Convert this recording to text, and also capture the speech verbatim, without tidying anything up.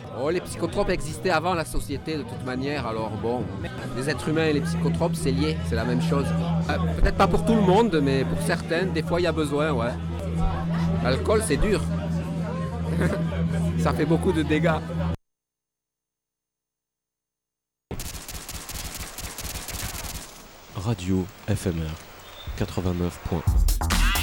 Oh, les psychotropes existaient avant la société de toute manière, alors bon, les êtres humains et les psychotropes, c'est lié, c'est la même chose. Euh, peut-être pas pour tout le monde, mais pour certaines, des fois il y a besoin, ouais. L'alcool, c'est dur. Ça fait beaucoup de dégâts. Radio F M R quatre-vingt-neuf point un.